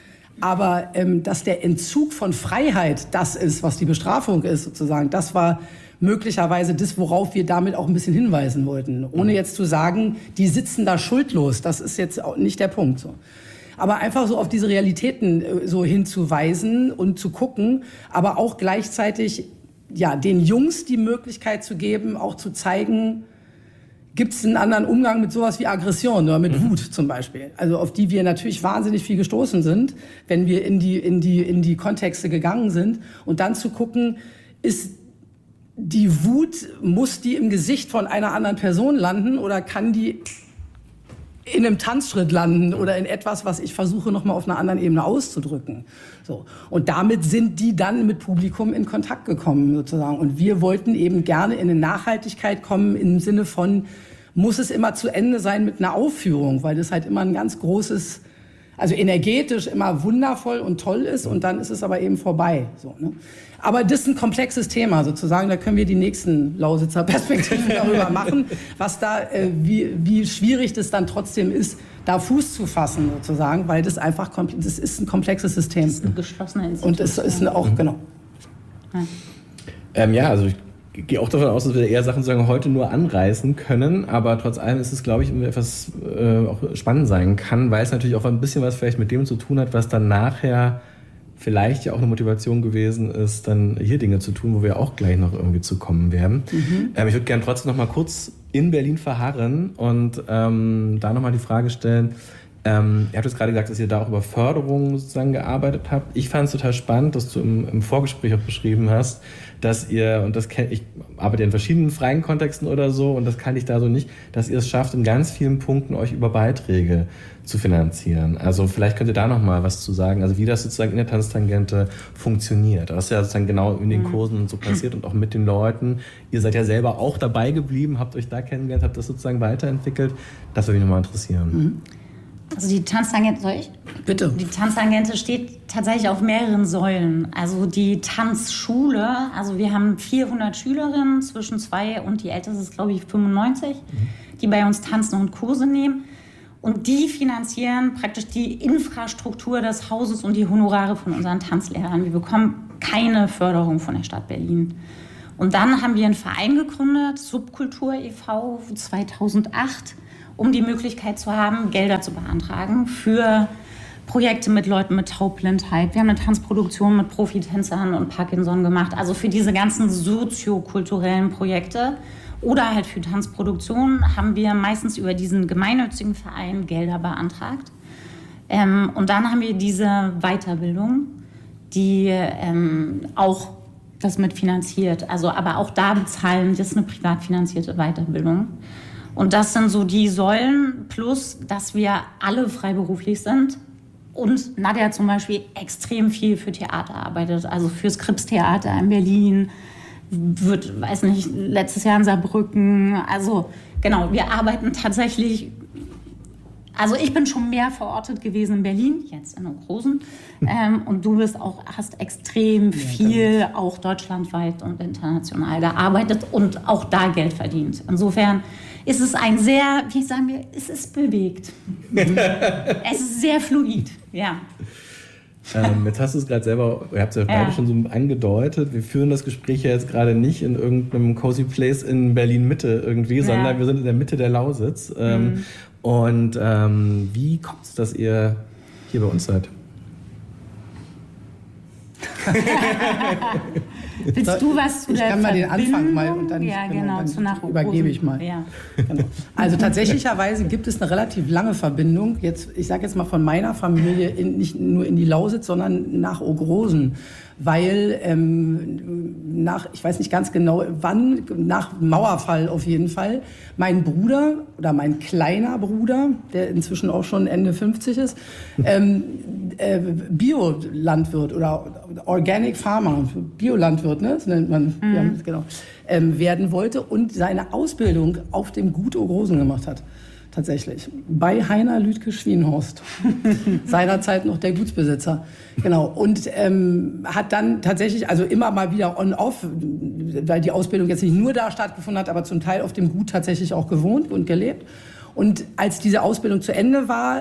aber ähm, dass der Entzug von Freiheit das ist, was die Bestrafung ist, sozusagen, das war möglicherweise das, worauf wir damit auch ein bisschen hinweisen wollten. Ohne jetzt zu sagen, die sitzen da schuldlos, das ist jetzt auch nicht der Punkt. So. Aber einfach so auf diese Realitäten äh, so hinzuweisen und zu gucken, aber auch gleichzeitig ja, den Jungs die Möglichkeit zu geben, auch zu zeigen, gibt es einen anderen Umgang mit sowas wie Aggression oder mit mhm. Wut zum Beispiel, also auf die wir natürlich wahnsinnig viel gestoßen sind, wenn wir in die, in die, in die Kontexte gegangen sind und dann zu gucken, ist die Wut, muss die im Gesicht von einer anderen Person landen oder kann die in einem Tanzschritt landen oder in etwas, was ich versuche, noch mal auf einer anderen Ebene auszudrücken. So. Und damit sind die dann mit Publikum in Kontakt gekommen, sozusagen. Und wir wollten eben gerne in eine Nachhaltigkeit kommen, im Sinne von, muss es immer zu Ende sein mit einer Aufführung, weil das halt immer ein ganz großes, also energetisch immer wundervoll und toll ist und dann ist es aber eben vorbei. So, ne? Aber das ist ein komplexes Thema sozusagen, da können wir die nächsten Lausitzer Perspektiven darüber machen, was da, äh, wie, wie schwierig das dann trotzdem ist, da Fuß zu fassen sozusagen, weil das einfach, das ist ein komplexes System. Das ist eine geschlossene Institution. Und es ist eine, auch, genau. Ja, ähm, ja also ich Ich gehe auch davon aus, dass wir eher Sachen sozusagen heute nur anreißen können, aber trotz allem ist es, glaube ich, etwas äh, auch spannend sein kann, weil es natürlich auch ein bisschen was vielleicht mit dem zu tun hat, was dann nachher vielleicht ja auch eine Motivation gewesen ist, dann hier Dinge zu tun, wo wir auch gleich noch irgendwie zu kommen werden. Mhm. Ähm, ich würde gerne trotzdem noch mal kurz in Berlin verharren und ähm, da noch mal die Frage stellen, Ähm, ihr habt jetzt gerade gesagt, dass ihr da auch über Förderung sozusagen gearbeitet habt. Ich fand es total spannend, dass du im, im Vorgespräch auch beschrieben hast, dass ihr, und das kenn, ich arbeite in verschiedenen freien Kontexten oder so, und das kann ich da so nicht, dass ihr es schafft, in ganz vielen Punkten euch über Beiträge zu finanzieren. Also vielleicht könnt ihr da noch mal was zu sagen, also wie das sozusagen in der Tanztangente funktioniert. Das ist ja sozusagen genau in den Kursen und so passiert und auch mit den Leuten. Ihr seid ja selber auch dabei geblieben, habt euch da kennengelernt, habt das sozusagen weiterentwickelt. Das würde mich nochmal interessieren. Mhm. Also die Tanztangente, soll ich? Bitte. Die Tanztangente steht tatsächlich auf mehreren Säulen. Also die Tanzschule, also wir haben vierhundert Schülerinnen zwischen zwei und die älteste ist, glaube ich, fünfundneunzig, mhm. die bei uns tanzen und Kurse nehmen. Und die finanzieren praktisch die Infrastruktur des Hauses und die Honorare von unseren Tanzlehrern. Wir bekommen keine Förderung von der Stadt Berlin. Und dann haben wir einen Verein gegründet, Subkultur e V zweitausendacht, um die Möglichkeit zu haben, Gelder zu beantragen für Projekte mit Leuten mit Taubblindheit. Wir haben eine Tanzproduktion mit Profitänzern und Parkinson gemacht, also für diese ganzen soziokulturellen Projekte oder halt für Tanzproduktionen haben wir meistens über diesen gemeinnützigen Verein Gelder beantragt. Ähm, und dann haben wir diese Weiterbildung, die ähm, auch das mitfinanziert, also aber auch da bezahlen, das ist eine privat finanzierte Weiterbildung. Und das sind so die Säulen, plus, dass wir alle freiberuflich sind. Und Nadja zum Beispiel extrem viel für Theater arbeitet. Also fürs Krips-Theater in Berlin, wird, weiß nicht, letztes Jahr in Saarbrücken. Also genau, wir arbeiten tatsächlich Also ich bin schon mehr verortet gewesen in Berlin, jetzt in Ogrosen. ähm, und du bist auch, hast extrem viel auch deutschlandweit und international gearbeitet und auch da Geld verdient. Insofern ist es ein sehr, wie sagen wir, es ist bewegt. Es ist sehr fluid, ja. Ähm, jetzt hast du es gerade selber, ihr habt es ja beide schon so angedeutet, wir führen das Gespräch ja jetzt gerade nicht in irgendeinem Cozy Place in Berlin-Mitte irgendwie, ja. sondern wir sind in der Mitte der Lausitz. Ähm, mhm. Und ähm, wie kommt es, dass ihr hier bei uns seid? Willst du was zu ich der kann mal den Verbindung? Anfang mal und dann, ja, genau, genau, dann zu nach übergebe ich mal. Ja. Genau. Also tatsächlicherweise gibt es eine relativ lange Verbindung. Jetzt, ich sage jetzt mal von meiner Familie in, nicht nur in die Lausitz, sondern nach Ogrosen. Weil ähm, nach, ich weiß nicht ganz genau wann, nach Mauerfall auf jeden Fall, mein Bruder oder mein kleiner Bruder, der inzwischen auch schon Ende fünfzig ist, ähm, äh, Biolandwirt oder Organic Farmer, Biolandwirt, ne? Das nennt man, mhm. ja, genau, ähm, werden wollte und seine Ausbildung auf dem Gut Ogrosen gemacht hat. Tatsächlich. Bei Heiner Lüdke Schwienhorst. Seinerzeit noch der Gutsbesitzer. Genau. Und ähm, hat dann tatsächlich, also immer mal wieder on-off, weil die Ausbildung jetzt nicht nur da stattgefunden hat, aber zum Teil auf dem Gut tatsächlich auch gewohnt und gelebt. Und als diese Ausbildung zu Ende war,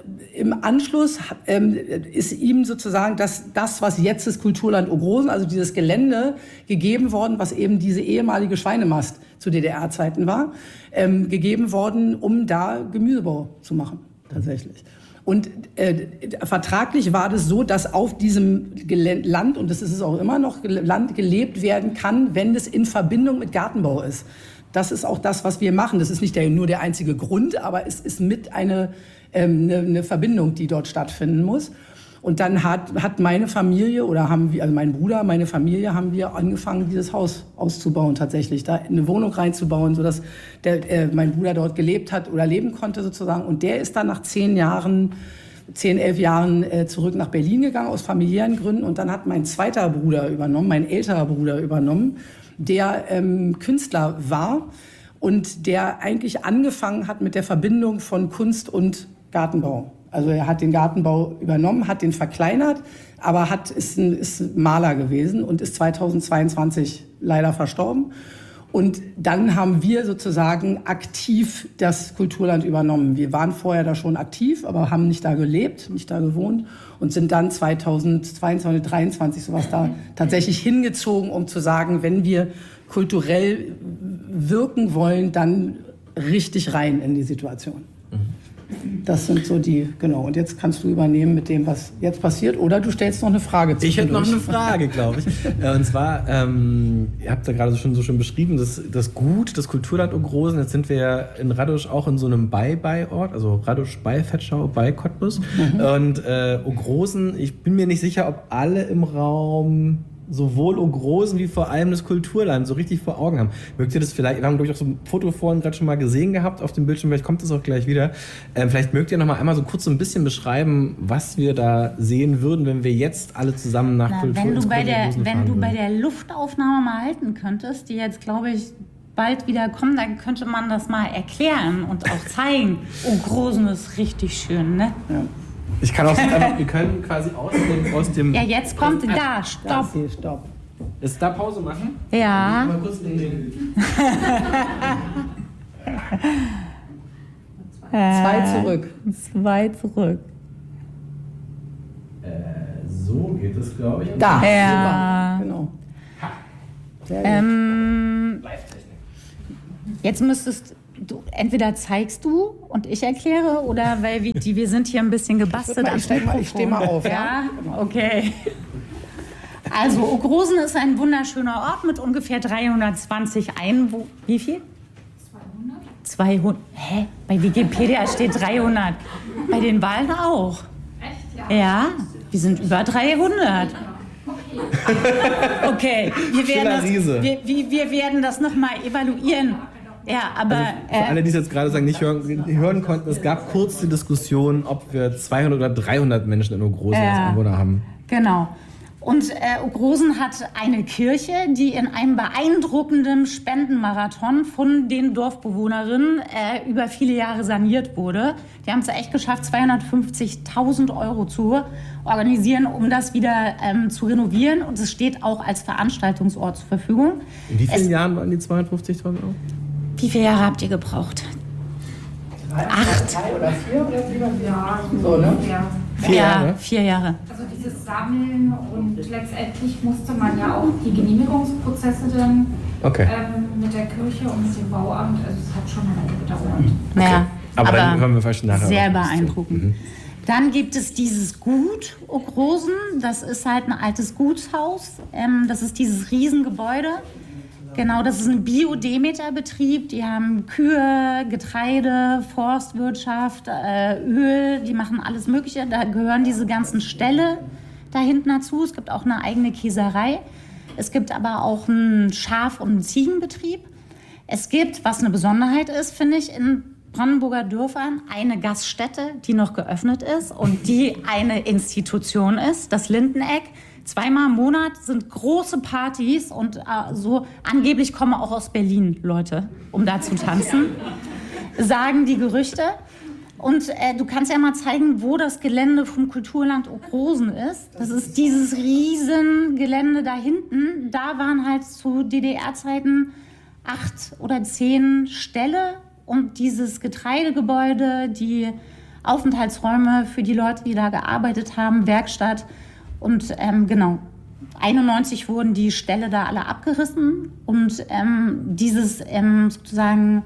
im Anschluss ähm, ist ihm sozusagen das, das, was jetzt das Kulturland Ogrosen, also dieses Gelände, gegeben worden, was eben diese ehemalige Schweinemast zu D D R-Zeiten war, ähm, gegeben worden, um da Gemüsebau zu machen, tatsächlich. Und äh, vertraglich war das so, dass auf diesem Gelä- Land, und das ist es auch immer noch, Land gelebt werden kann, wenn es in Verbindung mit Gartenbau ist. Das ist auch das, was wir machen. Das ist nicht der, nur der einzige Grund, aber es ist mit eine, ähm, eine, eine Verbindung, die dort stattfinden muss. Und dann hat, hat meine Familie oder haben wir, also mein Bruder, meine Familie, haben wir angefangen, dieses Haus auszubauen tatsächlich, da eine Wohnung reinzubauen, sodass der, äh, mein Bruder dort gelebt hat oder leben konnte sozusagen. Und der ist dann nach zehn Jahren, zehn, elf Jahren äh, zurück nach Berlin gegangen aus familiären Gründen. Und dann hat mein zweiter Bruder übernommen, mein älterer Bruder übernommen, der ähm, Künstler war und der eigentlich angefangen hat mit der Verbindung von Kunst und Gartenbau. Also er hat den Gartenbau übernommen, hat den verkleinert, aber hat, ist, ein, ist Maler gewesen und ist zweitausendzweiundzwanzig leider verstorben. Und dann haben wir sozusagen aktiv das Kulturland übernommen. Wir waren vorher da schon aktiv, aber haben nicht da gelebt, nicht da gewohnt und sind dann zweitausendzweiundzwanzig, dreiundzwanzig sowas da tatsächlich hingezogen, um zu sagen, wenn wir kulturell wirken wollen, dann richtig rein in die Situation. Das sind so die, genau. Und jetzt kannst du übernehmen mit dem, was jetzt passiert. Oder du stellst noch eine Frage zu. Ich hätte noch eine Frage, glaube ich. Und zwar, ähm, ihr habt ja gerade schon so schön beschrieben, das, das Gut, das Kulturland Ogrosen. Jetzt sind wir ja in Radosch auch in so einem Bei-Bei-Ort, also Radosch bei Vetschau, bei Cottbus. Mhm. Und äh, Ogrosen, ich bin mir nicht sicher, ob alle im Raum sowohl Ogrosen wie vor allem das Kulturland so richtig vor Augen haben. Mögt ihr das vielleicht, wir haben glaube ich auch so ein Foto vorhin gerade schon mal gesehen gehabt auf dem Bildschirm, vielleicht kommt das auch gleich wieder. Ähm, vielleicht mögt ihr noch mal einmal so kurz so ein bisschen beschreiben, was wir da sehen würden, wenn wir jetzt alle zusammen nach Na, Kultur wenn du bei der, fahren Wenn du würden. bei der Luftaufnahme mal halten könntest, die jetzt glaube ich bald wieder kommen, dann könnte man das mal erklären und auch zeigen. Ogrosen ist richtig schön, ne? Ja. Ich kann auch einfach, wir können quasi aus dem, aus dem... Ja, jetzt kommt äh, da, stopp. Das hier, stopp. Ist da Pause machen? Ja. Mal kurz den, den Zwei zurück. Zwei zurück. äh, so geht es, glaube ich. Da, Ja. super. Genau. Sehr gut. Ähm, jetzt müsstest du, entweder zeigst du und ich erkläre, oder weil wir, die, wir sind hier ein bisschen gebastelt. Ich, mal, ich stehe mal, steh mal auf. Ja, okay. Also Ogrosen ist ein wunderschöner Ort mit ungefähr dreihundertzwanzig Einwohnern. Wie viel? zweihundert. zweihundert. Hä? Bei Wikipedia steht dreihundert. Bei den Wahlen auch. Echt? Ja. Ja, wir sind über dreihundert. Okay, wir werden das, Riese. wir, wir, wir werden das nochmal evaluieren. Ja, aber... Also für äh, alle, die es jetzt gerade sagen, nicht hören, hören konnten, es gab kurz die Diskussion, ob wir zweihundert oder dreihundert Menschen in Ogrosen als Ja. Einwohner haben. Genau. Und äh, Ogrosen hat eine Kirche, die in einem beeindruckenden Spendenmarathon von den Dorfbewohnerinnen äh, über viele Jahre saniert wurde. Die haben es echt geschafft, zweihundertfünfzigtausend Euro zu organisieren, um das wieder ähm, zu renovieren. Und es steht auch als Veranstaltungsort zur Verfügung. In wie vielen es, Jahren waren die zweihundertfünfzigtausend Euro? Wie viele Jahre habt ihr gebraucht? Acht. Drei oder vier oder sieben Jahre? So, ne? Ja. Vier ja, Jahre? Vier Jahre. Also dieses Sammeln und letztendlich musste man ja auch die Genehmigungsprozesse dann okay. ähm, mit der Kirche und mit dem Bauamt, also es hat schon eine Weile gedauert. Naja, okay. aber, aber dann kommen wir vielleicht nachher. Sehr beeindruckend. Mhm. Dann gibt es dieses Gut Ogrosen, das ist halt ein altes Gutshaus, ähm, das ist dieses Riesengebäude. Genau, das ist ein Bio-Demeter-Betrieb. Die haben Kühe, Getreide, Forstwirtschaft, äh, Öl, die machen alles Mögliche. Da gehören diese ganzen Ställe da hinten dazu. Es gibt auch eine eigene Käserei. Es gibt aber auch einen Schaf- und einen Ziegenbetrieb. Es gibt, was eine Besonderheit ist, finde ich, in Brandenburger Dörfern eine Gaststätte, die noch geöffnet ist und die eine Institution ist, das Lindeneck. Zweimal im Monat sind große Partys und äh, so angeblich kommen auch aus Berlin Leute, um da zu tanzen, sagen die Gerüchte. Und äh, du kannst ja mal zeigen, wo das Gelände vom Kulturland Ogrosen ist. Das ist dieses riesen Gelände da hinten. Da waren halt zu D D R-Zeiten acht oder zehn Ställe und dieses Getreidegebäude, die Aufenthaltsräume für die Leute, die da gearbeitet haben, Werkstatt. Und ähm, genau, einundneunzig wurden die Ställe da alle abgerissen und ähm, dieses ähm, sozusagen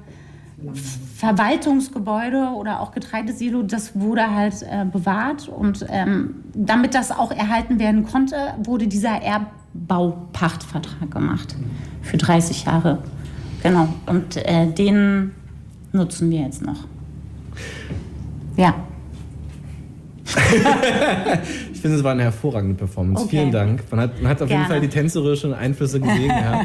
Verwaltungsgebäude oder auch Getreidesilo, das wurde halt äh, bewahrt und ähm, damit das auch erhalten werden konnte, wurde dieser Erbbaupachtvertrag gemacht für dreißig Jahre. Genau, und äh, den nutzen wir jetzt noch. Ja. Ich finde, es war eine hervorragende Performance. Okay. Vielen Dank. Man hat, man hat auf Gerne. jeden Fall die tänzerischen Einflüsse gesehen. Ja.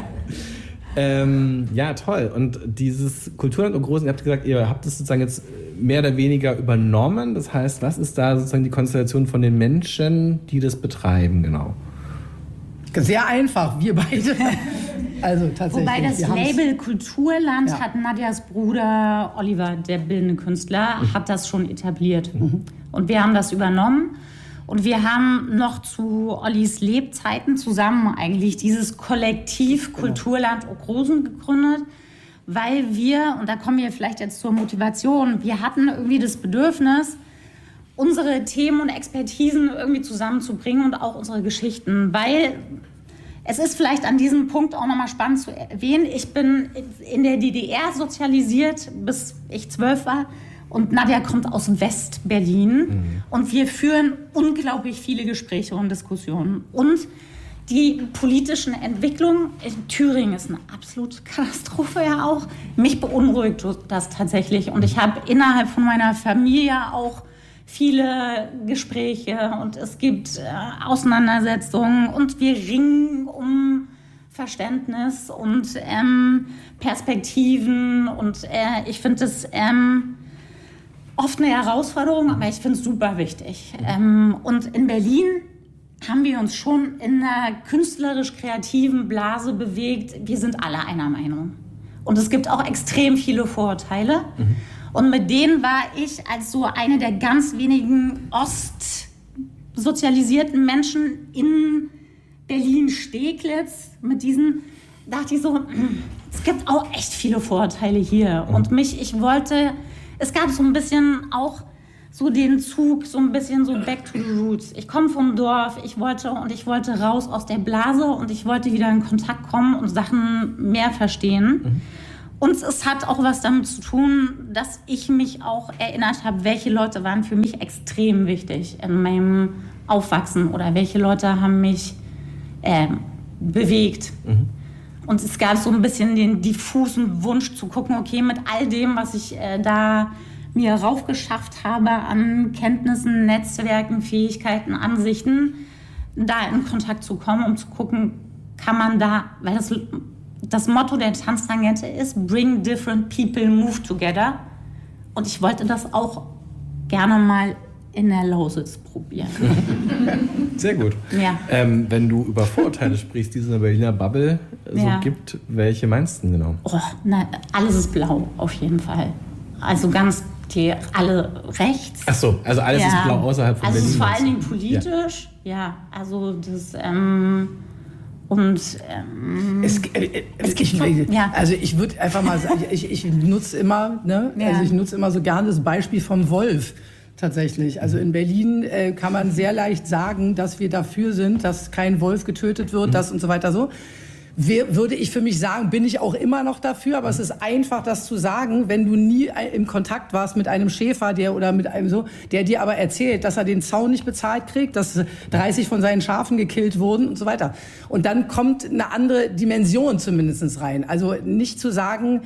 ähm, ja, toll. Und dieses Kulturland Ogrosen, ihr habt gesagt, ihr habt es sozusagen jetzt mehr oder weniger übernommen. Das heißt, was ist da sozusagen die Konstellation von den Menschen, die das betreiben, genau? Sehr einfach, wir beide. Also tatsächlich. Wobei das Label Kulturland ja. hat Nadjas Bruder Oliver, der bildende Künstler, mhm. hat das schon etabliert. Mhm. Und wir haben das übernommen. Und wir haben noch zu Ollis Lebzeiten zusammen eigentlich dieses Kollektiv Kulturland Ogrosen gegründet, weil wir, und da kommen wir vielleicht jetzt zur Motivation, wir hatten irgendwie das Bedürfnis, unsere Themen und Expertisen irgendwie zusammenzubringen und auch unsere Geschichten, weil es ist vielleicht an diesem Punkt auch nochmal spannend zu erwähnen, ich bin in der D D R sozialisiert, bis ich zwölf war. Und Nadja kommt aus West-Berlin mhm. und wir führen unglaublich viele Gespräche und Diskussionen. Und die politischen Entwicklungen in Thüringen ist eine absolute Katastrophe ja auch. Mich beunruhigt das tatsächlich. Und ich habe innerhalb von meiner Familie auch viele Gespräche und es gibt äh, Auseinandersetzungen und wir ringen um Verständnis und ähm, Perspektiven. Und äh, ich finde das Ähm, oft eine Herausforderung, aber ich finde es super wichtig. Ähm, und in Berlin haben wir uns schon in einer künstlerisch-kreativen Blase bewegt. Wir sind alle einer Meinung. Und es gibt auch extrem viele Vorurteile. Mhm. Und mit denen war ich als so eine der ganz wenigen ostsozialisierten Menschen in Berlin-Steglitz, mit diesen, dachte ich so, es gibt auch echt viele Vorurteile hier. Mhm. Und mich, ich wollte... Es gab so ein bisschen auch so den Zug, so ein bisschen so back to the roots. Ich komme vom Dorf, ich wollte und ich wollte raus aus der Blase und ich wollte wieder in Kontakt kommen und Sachen mehr verstehen. Mhm. Und es hat auch was damit zu tun, dass ich mich auch erinnert habe, welche Leute waren für mich extrem wichtig in meinem Aufwachsen oder welche Leute haben mich äh, bewegt. Mhm. Und es gab so ein bisschen den diffusen Wunsch zu gucken, okay, mit all dem, was ich äh, da mir raufgeschafft habe an Kenntnissen, Netzwerken, Fähigkeiten, Ansichten, da in Kontakt zu kommen, um zu gucken, kann man da, weil das, das Motto der Tanztangente ist, bring different people, move together. Und ich wollte das auch gerne mal in der Lausitz probieren. Sehr gut. Ja. Ähm, wenn du über Vorurteile sprichst, die es in der Berliner Bubble so ja. gibt, welche meinst du denn genau? Oh, na, alles ist blau, auf jeden Fall. Also ganz, die alle rechts. Ach so, also alles ja. ist blau außerhalb von also Berlin. Also vor allen Dingen politisch, ja, ja also das, ähm, und ähm, es, äh, es gibt ich, von, ja. Also ich würde einfach mal sagen, ich, ich nutze immer, ne? Ja. Also ich nutze immer so gerne das Beispiel vom Wolf. Tatsächlich. Also in Berlin äh, kann man sehr leicht sagen, dass wir dafür sind, dass kein Wolf getötet wird, mhm. das und so weiter so. Wer, würde ich für mich sagen, bin ich auch immer noch dafür, aber es ist einfach, das zu sagen, wenn du nie im Kontakt warst mit einem Schäfer, der oder mit einem so, der dir aber erzählt, dass er den Zaun nicht bezahlt kriegt, dass dreißig von seinen Schafen gekillt wurden und so weiter. Und dann kommt eine andere Dimension zumindest rein. Also nicht zu sagen,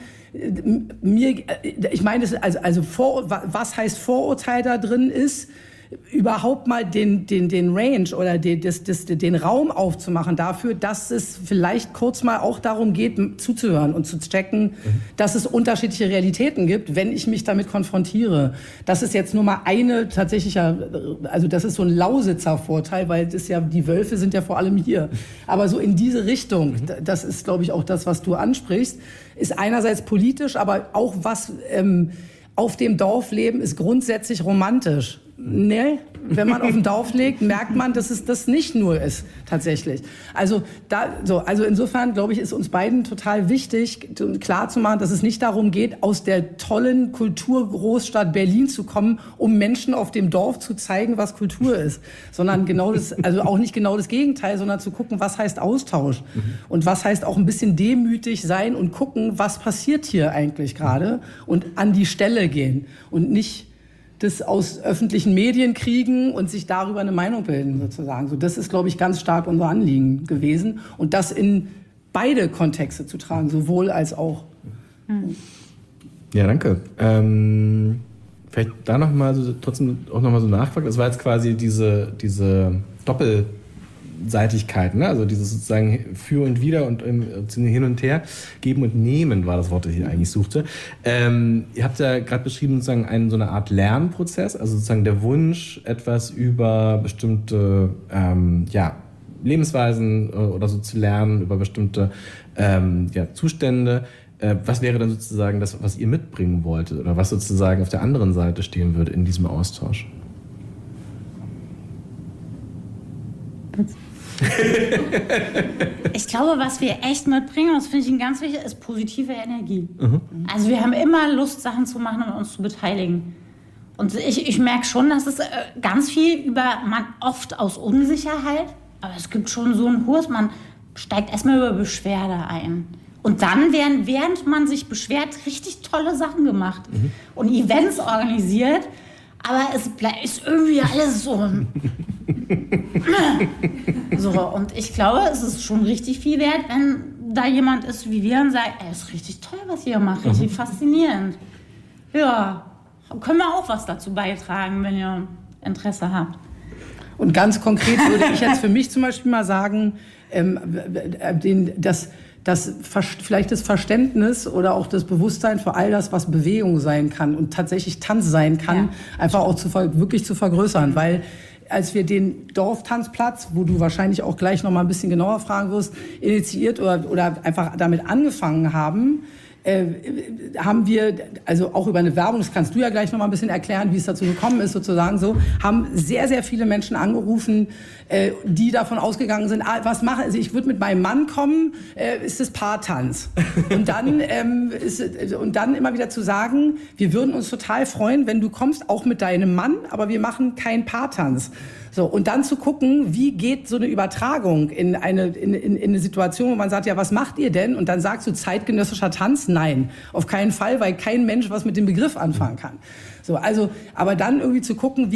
mir, ich meine, also, also vor, was heißt Vorurteil da drin ist, überhaupt mal den, den, den Range oder den, das, das, den Raum aufzumachen dafür, dass es vielleicht kurz mal auch darum geht, zuzuhören und zu checken, mhm. dass es unterschiedliche Realitäten gibt, wenn ich mich damit konfrontiere. Das ist jetzt nur mal eine tatsächliche, also das ist so ein Lausitzer Vorteil, weil das ja, die Wölfe sind ja vor allem hier. Aber so in diese Richtung, mhm. das ist, glaube ich, auch das, was du ansprichst, ist einerseits politisch, aber auch was ähm, auf dem Dorf leben, ist grundsätzlich romantisch. Nee, wenn man auf dem Dorf legt, merkt man, dass es das nicht nur ist, tatsächlich. Also, da, so, also insofern, glaube ich, ist uns beiden total wichtig, klar zu machen, dass es nicht darum geht, aus der tollen Kulturgroßstadt Berlin zu kommen, um Menschen auf dem Dorf zu zeigen, was Kultur ist. Sondern genau das, also auch nicht genau das Gegenteil, sondern zu gucken, was heißt Austausch. Mhm. Und was heißt auch ein bisschen demütig sein und gucken, was passiert hier eigentlich gerade und an die Stelle gehen und nicht das aus öffentlichen Medien kriegen und sich darüber eine Meinung bilden, sozusagen. So, das ist, glaube ich, ganz stark unser Anliegen gewesen. Und das in beide Kontexte zu tragen, sowohl als auch. Ja, danke. Ähm, vielleicht da noch mal so, trotzdem auch noch mal so nachfragen. Das war jetzt quasi diese, diese Doppelseitigkeit, ne? Also dieses sozusagen für und wider und ähm, hin und her, geben und nehmen war das Wort, das ich eigentlich suchte. Ähm, ihr habt ja gerade beschrieben, sozusagen einen, so eine Art Lernprozess, also sozusagen der Wunsch, etwas über bestimmte ähm, ja, Lebensweisen äh, oder so zu lernen, über bestimmte ähm, ja, Zustände. Äh, was wäre dann sozusagen das, was ihr mitbringen wolltet oder was sozusagen auf der anderen Seite stehen würde in diesem Austausch? Ich glaube, was wir echt mitbringen, das finde ich ganz wichtig, ist positive Energie. Mhm. Also wir haben immer Lust, Sachen zu machen und uns zu beteiligen. Und ich, ich merke schon, dass es ganz viel über, man oft aus Unsicherheit, aber es gibt schon so einen Kurs, man steigt erstmal über Beschwerde ein. Und dann werden, während man sich beschwert, richtig tolle Sachen gemacht mhm. und Events organisiert. Aber es ist irgendwie alles so. so. Und ich glaube, es ist schon richtig viel wert, wenn da jemand ist wie wir und sagt, ey, ist richtig toll, was ihr macht, richtig mhm. faszinierend. Ja, können wir auch was dazu beitragen, wenn ihr Interesse habt. Und ganz konkret würde ich jetzt für mich zum Beispiel mal sagen, ähm, den, dass das vielleicht das Verständnis oder auch das Bewusstsein für all das, was Bewegung sein kann und tatsächlich Tanz sein kann, ja. einfach auch zu, wirklich zu vergrößern. Weil als wir den Dorftanzplatz, wo du wahrscheinlich auch gleich noch mal ein bisschen genauer fragen wirst, initiiert oder, oder einfach damit angefangen haben, äh, haben wir, also auch über eine Werbung, das kannst du ja gleich noch mal ein bisschen erklären, wie es dazu gekommen ist, sozusagen so, haben sehr, sehr viele Menschen angerufen, äh, die davon ausgegangen sind, ah, was mache, also ich würde mit meinem Mann kommen, äh, ist das Paartanz. Und dann, ähm, ist, und dann immer wieder zu sagen, wir würden uns total freuen, wenn du kommst, auch mit deinem Mann, aber wir machen keinen Paartanz. So, und dann zu gucken, wie geht so eine Übertragung in eine, in, in, in eine Situation, wo man sagt, ja, was macht ihr denn? Und dann sagst du, zeitgenössischer Tanz? Nein, auf keinen Fall, weil kein Mensch was mit dem Begriff anfangen kann. So, also, aber dann irgendwie zu gucken, wie